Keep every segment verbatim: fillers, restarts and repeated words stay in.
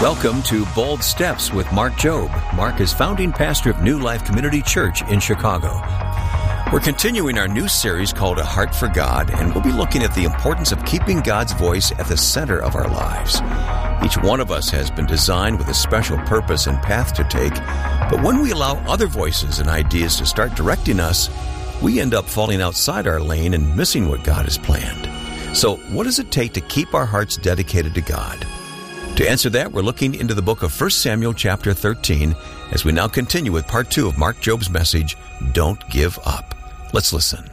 Welcome to Bold Steps with Mark Jobe. Mark is founding pastor of New Life Community Church in Chicago. We're continuing our new series called A Heart for God, and we'll be looking at the importance of keeping God's voice at the center of our lives. Each one of us has been designed with a special purpose and path to take, but when we allow other voices and ideas to start directing us, we end up falling outside our lane and missing what God has planned. So what does it take to keep our hearts dedicated to God? To answer that, we're looking into the book of First Samuel chapter thirteen as we now continue with part two of Mark Jobe's message, Don't Give Up. Let's listen.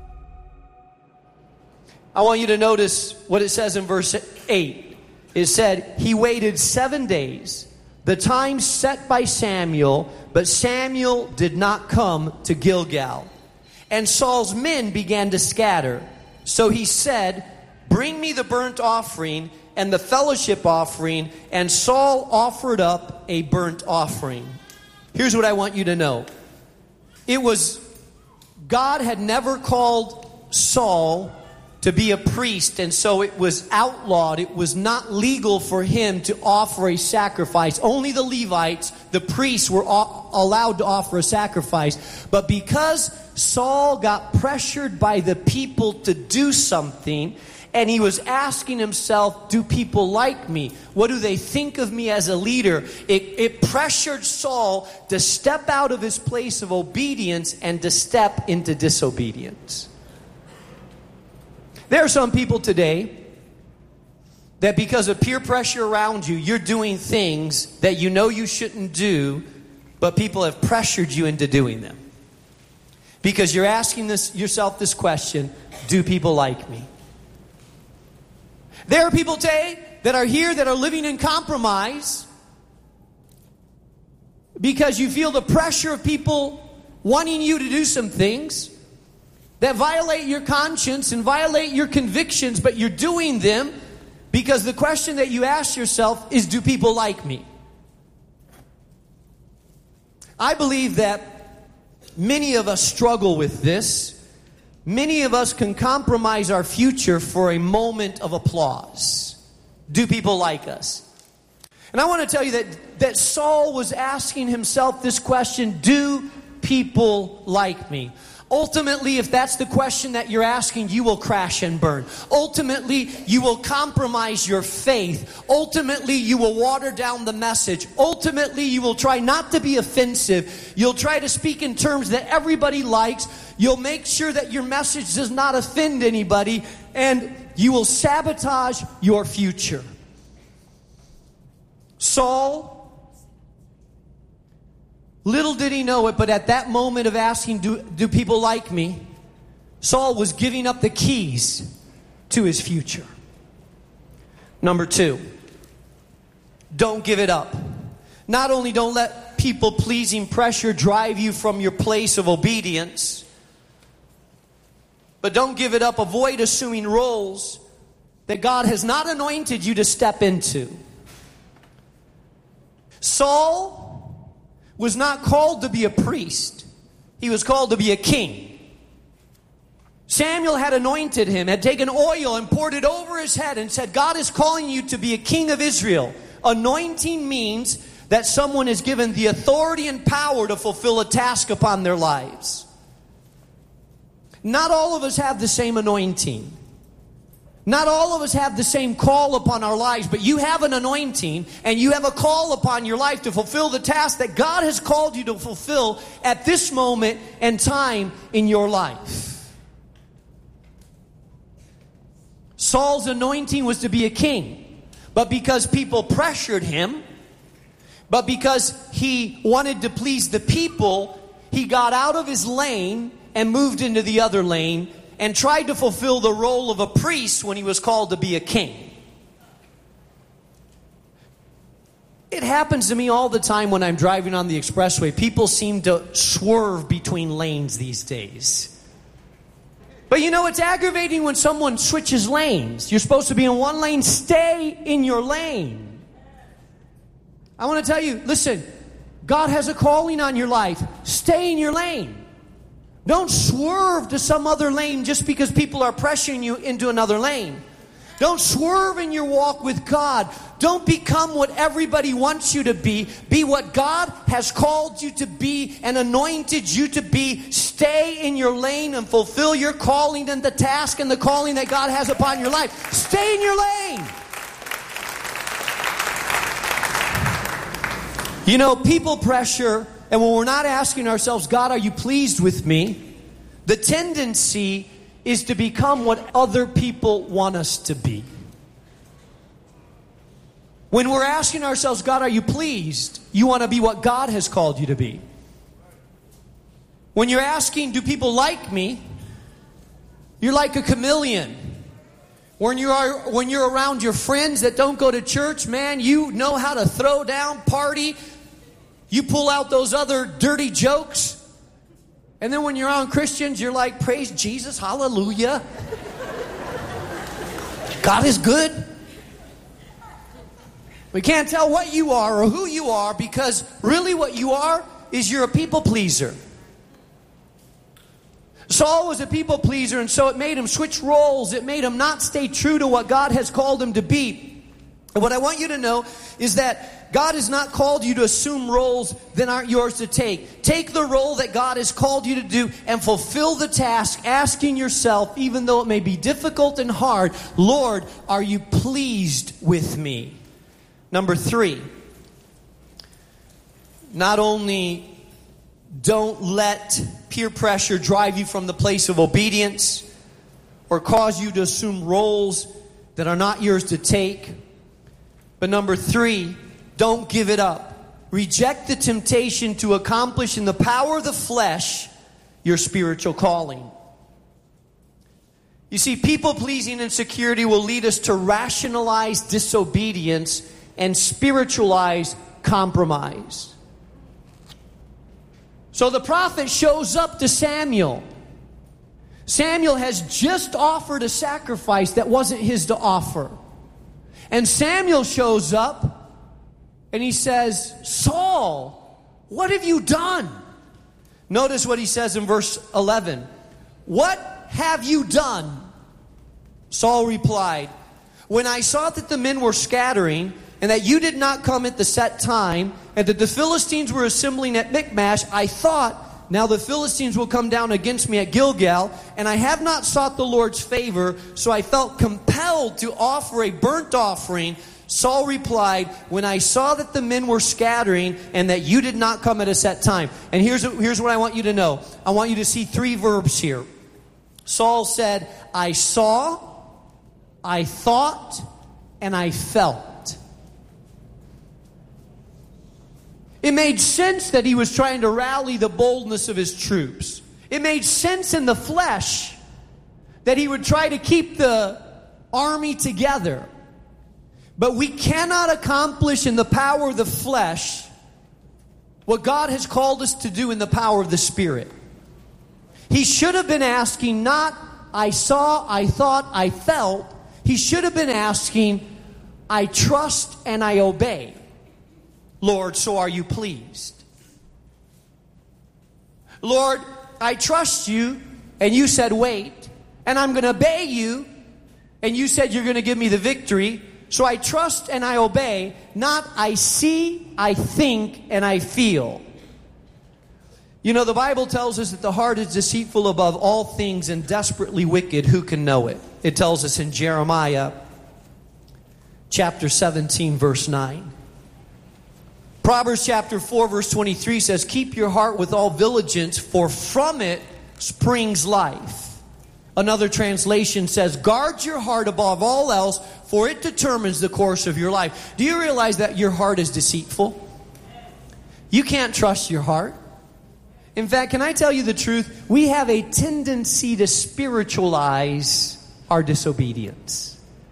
I want you to notice what it says in verse eight. It said, he waited seven days, the time set by Samuel, but Samuel did not come to Gilgal. And Saul's men began to scatter. So he said, bring me the burnt offering and the fellowship offering. And Saul offered up a burnt offering. Here's what I want you to know. It was, God had never called Saul to be a priest, and so it was outlawed. It was not legal for him to offer a sacrifice. Only the Levites, the priests, were allowed to offer a sacrifice. But because Saul got pressured by the people to do something, and he was asking himself, do people like me? What do they think of me as a leader? It, it pressured Saul to step out of his place of obedience and to step into disobedience. There are some people today that because of peer pressure around you, you're doing things that you know you shouldn't do, but people have pressured you into doing them. Because you're asking this, yourself this question, do people like me? There are people today that are here that are living in compromise because you feel the pressure of people wanting you to do some things that violate your conscience and violate your convictions, but you're doing them because the question that you ask yourself is, do people like me? I believe that many of us struggle with this. Many of us can compromise our future for a moment of applause. Do people like us? And I want to tell you that, that Saul was asking himself this question, do people like me? Ultimately, if that's the question that you're asking, you will crash and burn. Ultimately, you will compromise your faith. Ultimately, you will water down the message. Ultimately, you will try not to be offensive. You'll try to speak in terms that everybody likes. You'll make sure that your message does not offend anybody. And you will sabotage your future. Saul, little did he know it, but at that moment of asking, do, do people like me? Saul was giving up the keys to his future. Number two, don't give it up. Not only don't let people-pleasing pressure drive you from your place of obedience, but don't give it up. Avoid assuming roles that God has not anointed you to step into. Saul was not called to be a priest. He was called to be a king. Samuel had anointed him, had taken oil and poured it over his head and said, God is calling you to be a king of Israel. Anointing means that someone is given the authority and power to fulfill a task upon their lives. Not all of us have the same anointing. Not all of us have the same call upon our lives, but you have an anointing and you have a call upon your life to fulfill the task that God has called you to fulfill at this moment and time in your life. Saul's anointing was to be a king, but because people pressured him, but because he wanted to please the people, he got out of his lane and moved into the other lane and tried to fulfill the role of a priest when he was called to be a king. It happens to me all the time when I'm driving on the expressway. People seem to swerve between lanes these days. But you know, it's aggravating when someone switches lanes. You're supposed to be in one lane. Stay in your lane. I want to tell you, listen, God has a calling on your life. Stay in your lane. Don't swerve to some other lane just because people are pressuring you into another lane. Don't swerve in your walk with God. Don't become what everybody wants you to be. Be what God has called you to be and anointed you to be. Stay in your lane and fulfill your calling and the task and the calling that God has upon your life. Stay in your lane. You know, people pressure, and when we're not asking ourselves, God, are you pleased with me? The tendency is to become what other people want us to be. When we're asking ourselves, God, are you pleased? You want to be what God has called you to be. When you're asking, do people like me? You're like a chameleon. When you are, when you're around your friends that don't go to church, man, you know how to throw down, party. You pull out those other dirty jokes. And then when you're around Christians, you're like, praise Jesus, hallelujah. God is good. We can't tell what you are or who you are, because really what you are is you're a people pleaser. Saul was a people pleaser, and so it made him switch roles. It made him not stay true to what God has called him to be. And what I want you to know is that God has not called you to assume roles that aren't yours to take. Take the role that God has called you to do and fulfill the task, asking yourself, even though it may be difficult and hard, Lord, are you pleased with me? Number three, not only don't let peer pressure drive you from the place of obedience or cause you to assume roles that are not yours to take, but number three, don't give it up. Reject the temptation to accomplish in the power of the flesh your spiritual calling. You see, people-pleasing insecurity will lead us to rationalize disobedience and spiritualize compromise. So the prophet shows up to Samuel. Samuel has just offered a sacrifice that wasn't his to offer. And Samuel shows up and he says, Saul, what have you done? Notice what he says in verse eleven. What have you done? Saul replied, when I saw that the men were scattering, and that you did not come at the set time, and that the Philistines were assembling at Michmash, I thought, now the Philistines will come down against me at Gilgal, and I have not sought the Lord's favor, so I felt compelled to offer a burnt offering. Saul replied, when I saw that the men were scattering, and that you did not come at a set time. And here's, here's what I want you to know. I want you to see three verbs here. Saul said, I saw, I thought, and I felt. It made sense that he was trying to rally the boldness of his troops. It made sense in the flesh that he would try to keep the army together. But we cannot accomplish in the power of the flesh what God has called us to do in the power of the Spirit. He should have been asking not, I saw, I thought, I felt. He should have been asking, I trust and I obey. Lord, so are you pleased? Lord, I trust you, and you said wait, and I'm going to obey you, and you said you're going to give me the victory, so I trust and I obey, not I see, I think, and I feel. You know, the Bible tells us that the heart is deceitful above all things and desperately wicked. Who can know it? It tells us in Jeremiah chapter seventeen, verse nine. Proverbs chapter four, verse twenty-three says, keep your heart with all diligence, for from it springs life. Another translation says, guard your heart above all else, for it determines the course of your life. Do you realize that your heart is deceitful? You can't trust your heart. In fact, can I tell you the truth? We have a tendency to spiritualize our disobedience.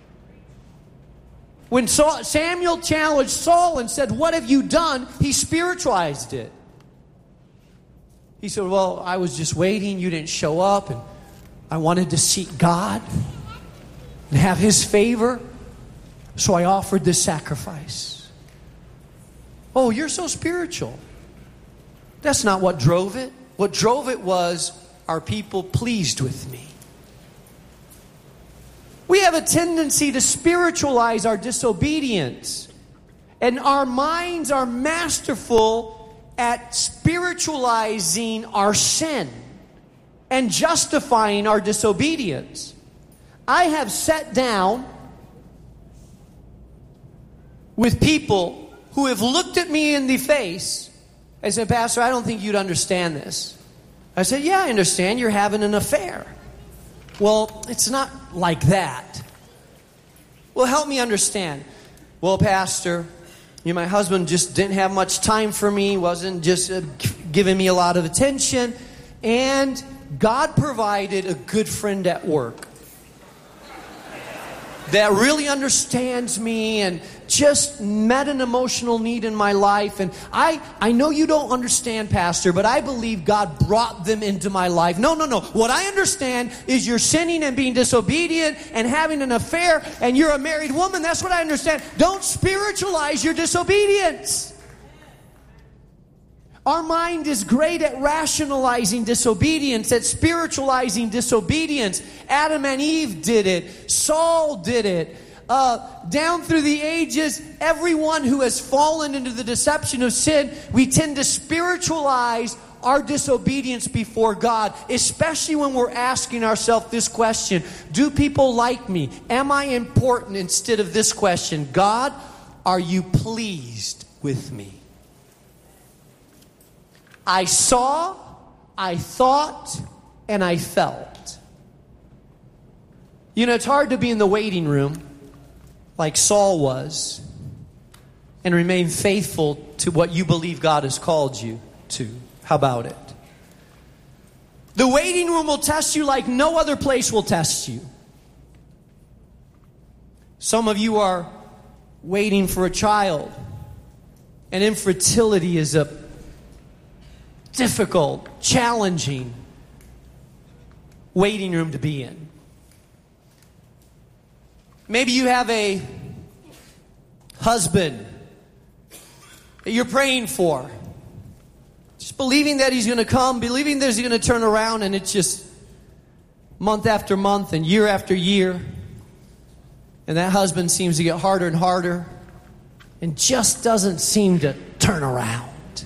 When Saul, Samuel challenged Saul and said, what have you done? He spiritualized it. He said, well, I was just waiting. You didn't show up. And I wanted to seek God and have His favor. So I offered this sacrifice. Oh, you're so spiritual. That's not what drove it. What drove it was, are people pleased with me? We have a tendency to spiritualize our disobedience. And our minds are masterful at spiritualizing our sin and justifying our disobedience. I have sat down with people who have looked at me in the face and said, Pastor, I don't think you'd understand this. I said, yeah, I understand. You're having an affair. Well, it's not like that. Well, help me understand. Well, Pastor, you know, my husband just didn't have much time for me, wasn't just uh, giving me a lot of attention, and God provided a good friend at work that really understands me and just met an emotional need in my life. And I, I know you don't understand, Pastor, but I believe God brought them into my life. No, no, no. What I understand is you're sinning and being disobedient and having an affair, and you're a married woman. That's what I understand. Don't spiritualize your disobedience. Our mind is great at rationalizing disobedience, at spiritualizing disobedience. Adam and Eve did it. Saul did it. Uh, down through the ages, everyone who has fallen into the deception of sin, we tend to spiritualize our disobedience before God, especially when we're asking ourselves this question: do people like me? Am I important? Instead of this question: God, are you pleased with me? I saw, I thought, and I felt. You know, it's hard to be in the waiting room like Saul was and remain faithful to what you believe God has called you to. How about it? The waiting room will test you like no other place will test you. Some of you are waiting for a child, and infertility is a difficult, challenging waiting room to be in. Maybe you have a husband that you're praying for, just believing that he's going to come, believing that he's going to turn around, and it's just month after month and year after year, and that husband seems to get harder and harder and just doesn't seem to turn around.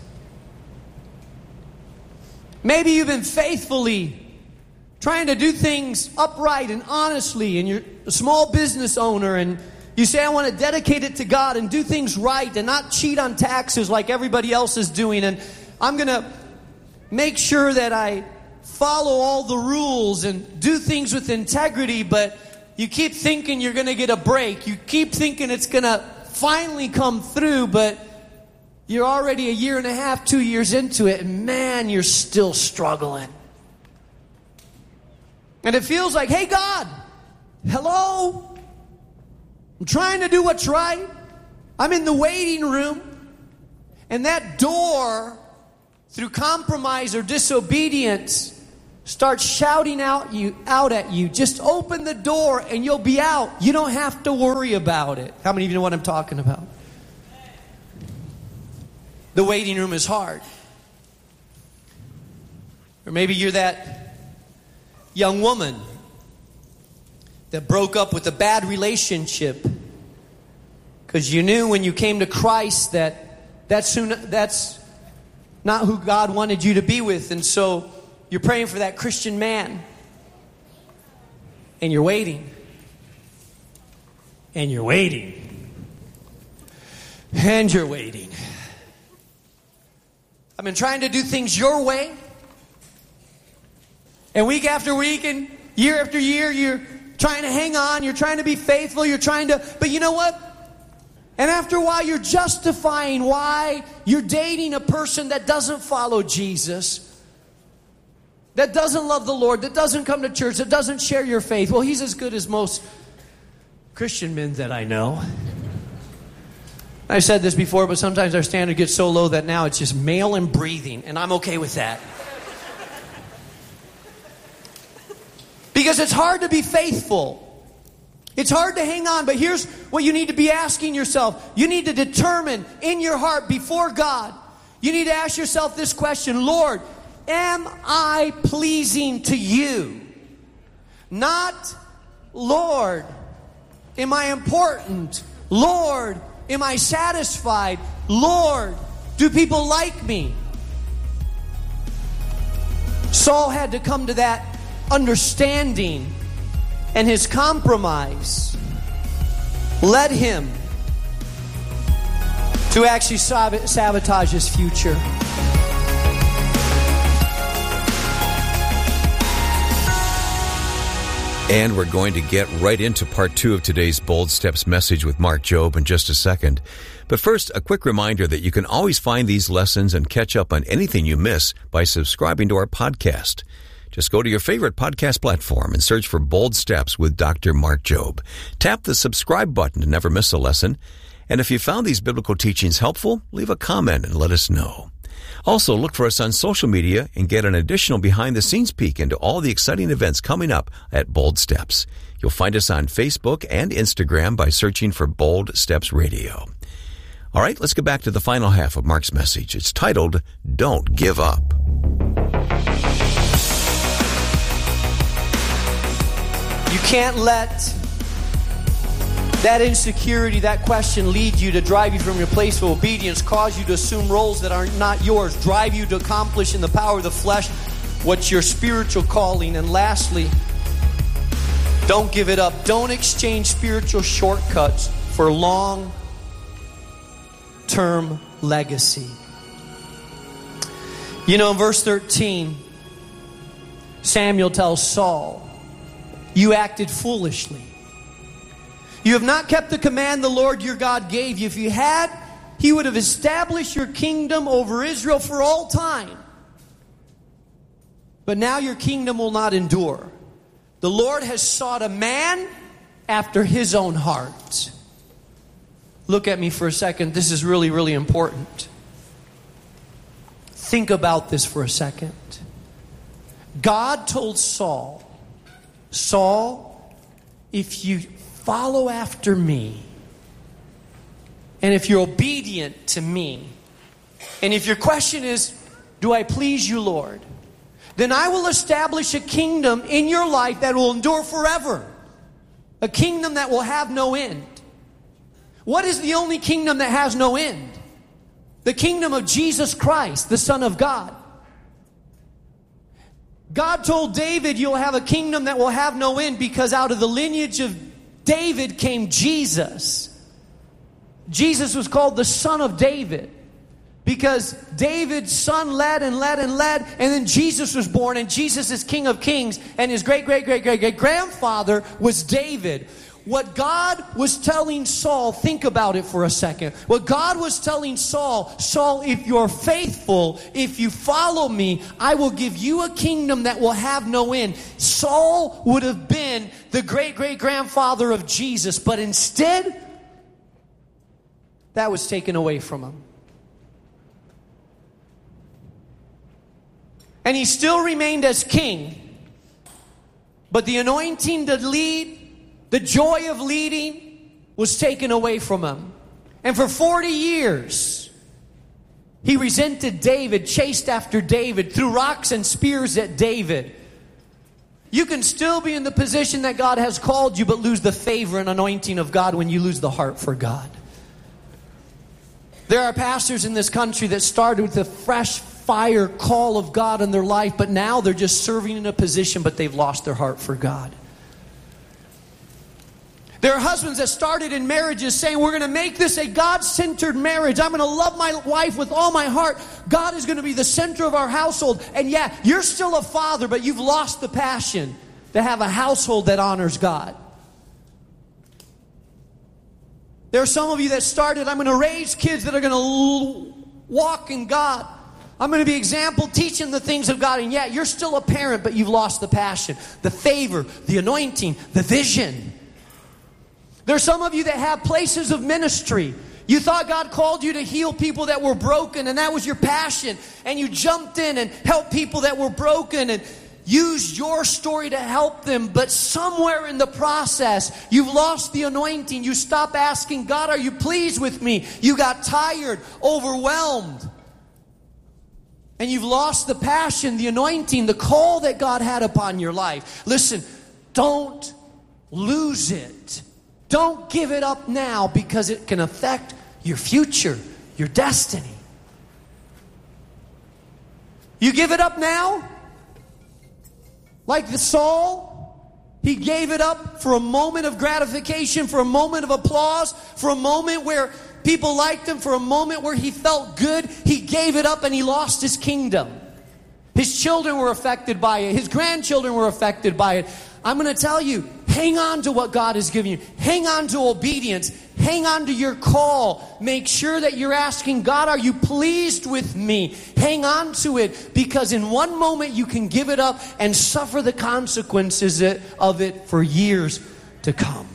Maybe you've been faithfully trying to do things upright and honestly, and you're a small business owner, and you say, I want to dedicate it to God and do things right and not cheat on taxes like everybody else is doing, and I'm going to make sure that I follow all the rules and do things with integrity, but you keep thinking you're going to get a break. You keep thinking it's going to finally come through, but you're already a year and a half, two years into it, and man, you're still struggling. And it feels like, hey, God, hello? I'm trying to do what's right. I'm in the waiting room. And that door, through compromise or disobedience, starts shouting out you out at you. Just open the door and you'll be out. You don't have to worry about it. How many of you know what I'm talking about? The waiting room is hard. Or maybe you're that young woman that broke up with a bad relationship because you knew when you came to Christ that that's, soon, that's not who God wanted you to be with. And so you're praying for that Christian man. And you're waiting. And you're waiting. And you're waiting. I've been trying to do things your way. And week after week and year after year, you're trying to hang on. You're trying to be faithful. You're trying to... But you know what? And after a while, you're justifying why you're dating a person that doesn't follow Jesus, that doesn't love the Lord, that doesn't come to church, that doesn't share your faith. Well, he's as good as most Christian men that I know. I've said this before, but sometimes our standard gets so low that now it's just male and breathing, and I'm okay with that. Because it's hard to be faithful. It's hard to hang on, but here's what you need to be asking yourself. You need to determine in your heart before God. You need to ask yourself this question: Lord, am I pleasing to you? Not Lord, am I important? Lord, am I satisfied? Lord, do people like me? Saul had to come to that understanding, and his compromise led him to actually sabotage his future. And we're going to get right into part two of today's Bold Steps message with Mark Jobe in just a second. But first, a quick reminder that you can always find these lessons and catch up on anything you miss by subscribing to our podcast. Just go to your favorite podcast platform and search for Bold Steps with Doctor Mark Jobe. Tap the subscribe button to never miss a lesson. And if you found these biblical teachings helpful, leave a comment and let us know. Also, look for us on social media and get an additional behind-the-scenes peek into all the exciting events coming up at Bold Steps. You'll find us on Facebook and Instagram by searching for Bold Steps Radio. All right, let's get back to the final half of Mark's message. It's titled, Don't Give Up. You can't let that insecurity, that question lead you to drive you from your place of obedience, cause you to assume roles that are not yours, drive you to accomplish in the power of the flesh what's your spiritual calling. And lastly, don't give it up. Don't exchange spiritual shortcuts for long-term legacy. You know, in verse thirteen, Samuel tells Saul, you acted foolishly. You have not kept the command the Lord your God gave you. If you had, He would have established your kingdom over Israel for all time. But now your kingdom will not endure. The Lord has sought a man after His own heart. Look at me for a second. This is really, really important. Think about this for a second. God told Saul, Saul, if you follow after me, and if you're obedient to me, and if your question is, do I please you, Lord? Then I will establish a kingdom in your life that will endure forever. A kingdom that will have no end. What is the only kingdom that has no end? The kingdom of Jesus Christ, the Son of God. God told David, you'll have a kingdom that will have no end, because out of the lineage of David came Jesus. Jesus was called the Son of David because David's son led and led and led, and then Jesus was born, and Jesus is King of Kings, and his great, great, great, great, great grandfather was David. What God was telling Saul, think about it for a second. What God was telling Saul, Saul, if you're faithful, if you follow me, I will give you a kingdom that will have no end. Saul would have been the great-great-grandfather of Jesus, but instead, that was taken away from him. And he still remained as king, but the anointing to lead, the joy of leading was taken away from him. And for forty years, he resented David, chased after David, threw rocks and spears at David. You can still be in the position that God has called you, but lose the favor and anointing of God when you lose the heart for God. There are pastors in this country that started with a fresh fire call of God in their life, but now they're just serving in a position, but they've lost their heart for God. There are husbands that started in marriages saying, we're going to make this a God-centered marriage. I'm going to love my wife with all my heart. God is going to be the center of our household. And yeah, you're still a father, but you've lost the passion to have a household that honors God. There are some of you that started, I'm going to raise kids that are going to walk in God. I'm going to be example teaching the things of God. And yeah, you're still a parent, but you've lost the passion, the favor, the anointing, the vision. There's some of you that have places of ministry. You thought God called you to heal people that were broken, and that was your passion. And you jumped in and helped people that were broken and used your story to help them. But somewhere in the process, you've lost the anointing. You stopped asking, God, are you pleased with me? You got tired, overwhelmed. And you've lost the passion, the anointing, the call that God had upon your life. Listen, don't lose it. Don't give it up now because it can affect your future, your destiny. You give it up now, like the Saul, he gave it up for a moment of gratification, for a moment of applause, for a moment where people liked him, for a moment where he felt good. He gave it up and he lost his kingdom. His children were affected by it. His grandchildren were affected by it. I'm going to tell you, hang on to what God has given you. Hang on to obedience. Hang on to your call. Make sure that you're asking God, are you pleased with me? Hang on to it, because in one moment you can give it up and suffer the consequences of it for years to come.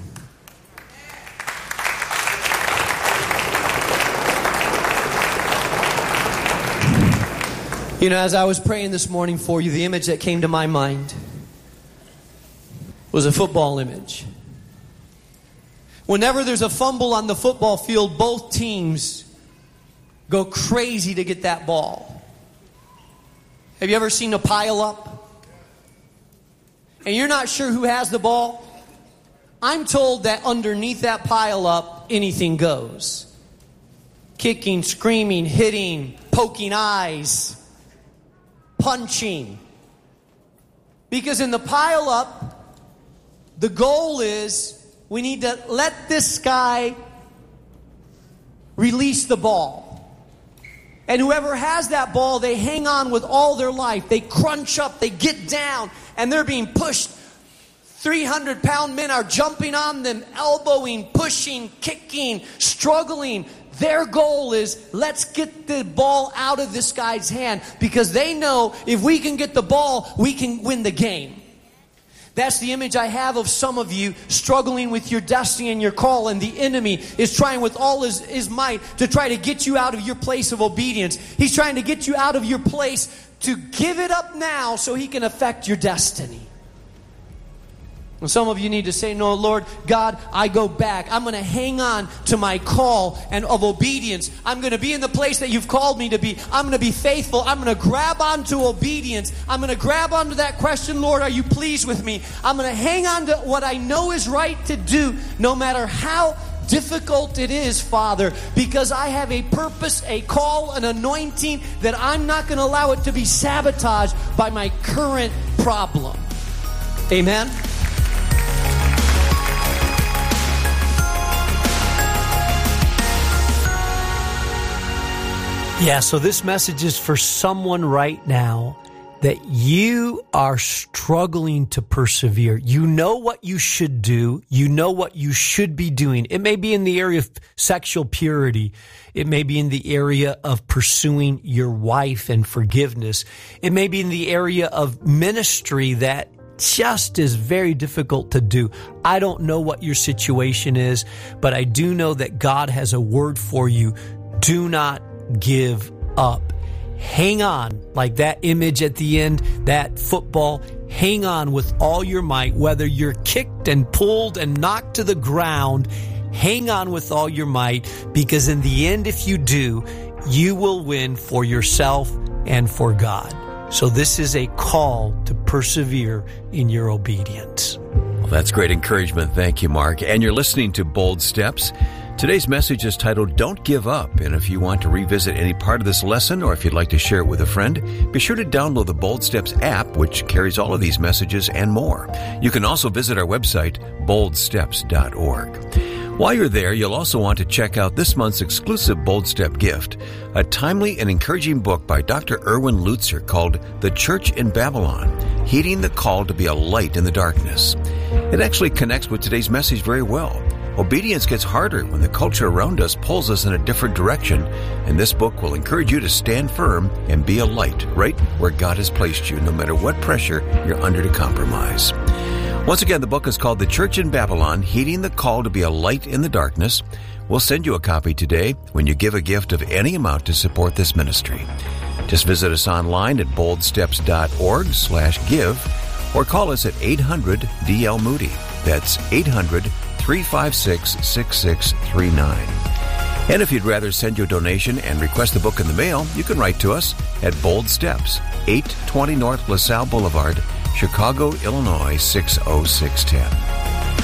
You know, as I was praying this morning for you, the image that came to my mind was a football image. Whenever there's a fumble on the football field, both teams go crazy to get that ball. Have you ever seen a pile up? And you're not sure who has the ball? I'm told that underneath that pile up, anything goes. Kicking, screaming, hitting, poking eyes, punching. Because in the pile up, the goal is we need to let this guy release the ball. And whoever has that ball, they hang on with all their life. They crunch up, they get down, and they're being pushed. three hundred pound men are jumping on them, elbowing, pushing, kicking, struggling. Their goal is, let's get the ball out of this guy's hand, because they know if we can get the ball, we can win the game. That's the image I have of some of you struggling with your destiny and your call, and the enemy is trying with all his, his might to try to get you out of your place of obedience. He's trying to get you out of your place to give it up now so he can affect your destiny. And some of you need to say, no, Lord God, I go back. I'm going to hang on to my call and of obedience. I'm going to be in the place that you've called me to be. I'm going to be faithful. I'm going to grab onto obedience. I'm going to grab onto that question, Lord, are you pleased with me? I'm going to hang on to what I know is right to do, no matter how difficult it is, Father, because I have a purpose, a call, an anointing that I'm not going to allow it to be sabotaged by my current problem. Amen? Yeah, so this message is for someone right now that you are struggling to persevere. You know what you should do. You know what you should be doing. It may be in the area of sexual purity. It may be in the area of pursuing your wife and forgiveness. It may be in the area of ministry that just is very difficult to do. I don't know what your situation is, but I do know that God has a word for you. Do not give up. Hang on, like that image at the end, that football. Hang on with all your might, whether you're kicked and pulled and knocked to the ground. Hang on with all your might, because in the end, if you do, you will win for yourself and for God. So this is a call to persevere in your obedience. Well, that's great encouragement. Thank you, Mark. And you're listening to Bold Steps. Today's message is titled, Don't Give Up. And if you want to revisit any part of this lesson, or if you'd like to share it with a friend, be sure to download the Bold Steps app, which carries all of these messages and more. You can also visit our website, bold steps dot org. While you're there, you'll also want to check out this month's exclusive Bold Step gift, a timely and encouraging book by Doctor Erwin Lutzer called The Church in Babylon, Heeding the Call to be a Light in the Darkness. It actually connects with today's message very well. Obedience gets harder when the culture around us pulls us in a different direction, and this book will encourage you to stand firm and be a light right where God has placed you, no matter what pressure you're under to compromise. Once again, the book is called The Church in Babylon, Heeding the Call to be a Light in the Darkness. We'll send you a copy today when you give a gift of any amount to support this ministry. Just visit us online at bold steps dot org slash give or call us at eight hundred D L Moody. That's eight hundred, three five six, six six three nine. And if you'd rather send your donation and request the book in the mail, you can write to us at Bold Steps, eight twenty North LaSalle Boulevard, Chicago, Illinois, six oh six one oh.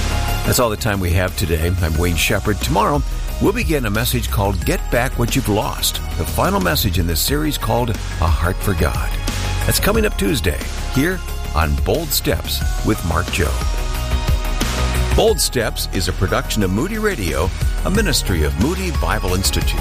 That's all the time we have today. I'm Wayne Shepherd. Tomorrow, we'll begin a message called Get Back What You've Lost, the final message in this series called A Heart for God. That's coming up Tuesday, here on Bold Steps with Mark Jobe. Bold Steps is a production of Moody Radio, a ministry of Moody Bible Institute.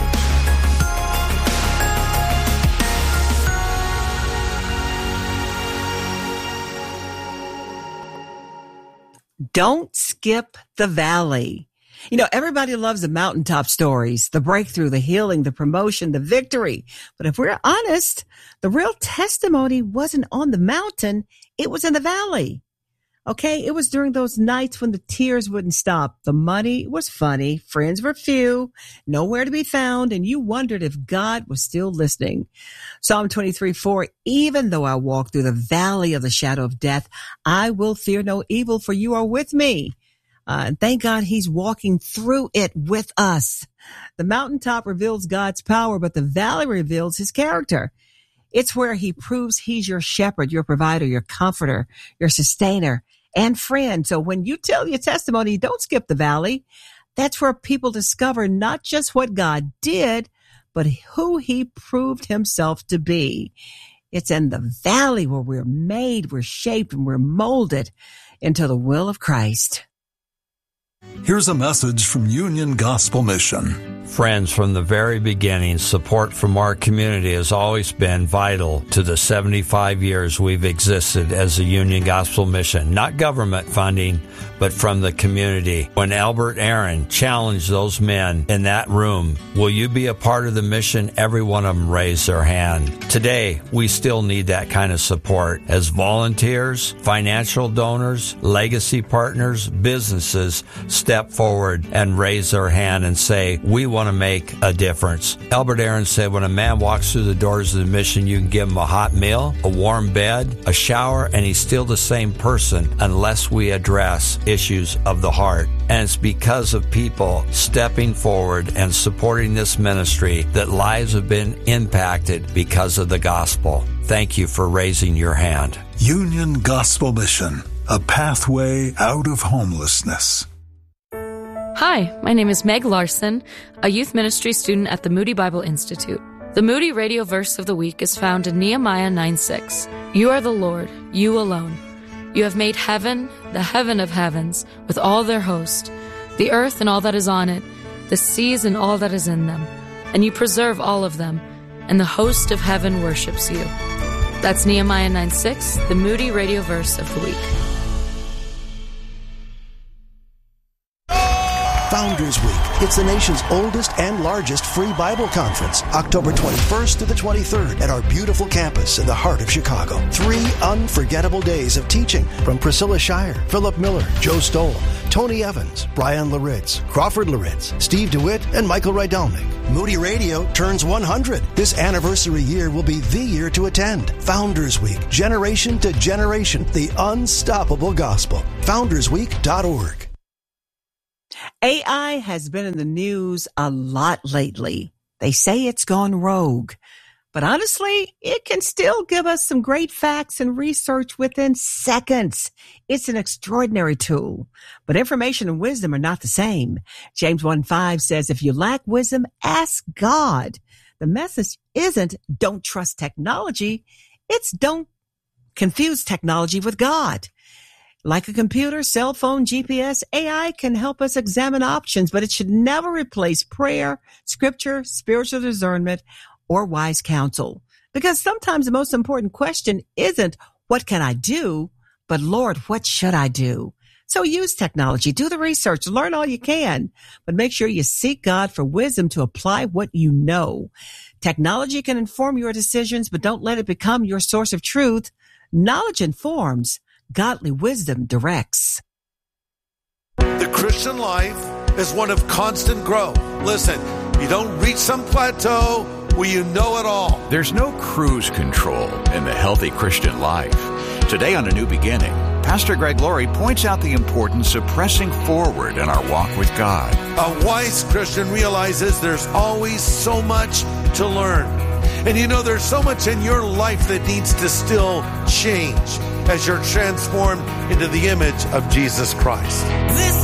Don't skip the valley. You know, everybody loves the mountaintop stories, the breakthrough, the healing, the promotion, the victory. But if we're honest, the real testimony wasn't on the mountain. It was in the valley. Okay. It was during those nights when the tears wouldn't stop. The money was funny. Friends were few, nowhere to be found. And you wondered if God was still listening. Psalm twenty-three four, even though I walk through the valley of the shadow of death, I will fear no evil, for you are with me. Uh, and thank God he's walking through it with us. The mountaintop reveals God's power, but the valley reveals his character. It's where he proves he's your shepherd, your provider, your comforter, your sustainer, and friend. So when you tell your testimony, don't skip the valley. That's where people discover not just what God did, but who he proved himself to be. It's in the valley where we're made, we're shaped, and we're molded into the will of Christ. Here's a message from Union Gospel Mission. Friends, from the very beginning, support from our community has always been vital to the seventy-five years we've existed as a Union Gospel Mission. Not government funding, but from the community. When Albert Aaron challenged those men in that room, will you be a part of the mission? Every one of them raised their hand. Today, we still need that kind of support as volunteers, financial donors, legacy partners, businesses step forward and raise their hand and say, we want to make a difference. Albert Aaron said, when a man walks through the doors of the mission, you can give him a hot meal, a warm bed, a shower, and he's still the same person unless we address issues of the heart. And it's because of people stepping forward and supporting this ministry that lives have been impacted because of the gospel. Thank you for raising your hand. Union Gospel Mission, a pathway out of homelessness. Hi, my name is Meg Larson, a youth ministry student at the Moody Bible Institute. The Moody Radio verse of the week is found in Nehemiah nine six. You are the Lord, you alone. You have made heaven, the heaven of heavens, with all their host, the earth and all that is on it, the seas and all that is in them, and you preserve all of them, and the host of heaven worships you. That's Nehemiah nine six, the Moody Radio verse of the week. Founders Week. It's the nation's oldest and largest free Bible conference, October twenty-first to the twenty-third at our beautiful campus in the heart of Chicago. Three unforgettable days of teaching from Priscilla Shire, Philip Miller, Joe Stoll, Tony Evans, Brian Laritz, Crawford Laritz, Steve DeWitt, and Michael Rydelnik. Moody Radio turns one hundred. This anniversary year will be the year to attend. Founders Week, generation to generation, the unstoppable gospel. founders week dot org. A I has been in the news a lot lately. They say it's gone rogue. But honestly, it can still give us some great facts and research within seconds. It's an extraordinary tool. But information and wisdom are not the same. James one five says, if you lack wisdom, ask God. The message isn't don't trust technology. It's don't confuse technology with God. Like a computer, cell phone, G P S, A I can help us examine options, but it should never replace prayer, scripture, spiritual discernment, or wise counsel. Because sometimes the most important question isn't, what can I do? But Lord, what should I do? So use technology, do the research, learn all you can, but make sure you seek God for wisdom to apply what you know. Technology can inform your decisions, but don't let it become your source of truth. Knowledge informs. Godly wisdom directs. The Christian life is one of constant growth. Listen, you don't reach some plateau where you know it all. There's no cruise control in the healthy Christian life. Today on A New Beginning, Pastor Greg Laurie points out the importance of pressing forward in our walk with God. A wise Christian realizes there's always so much to learn. And you know, there's so much in your life that needs to still change as you're transformed into the image of Jesus Christ. This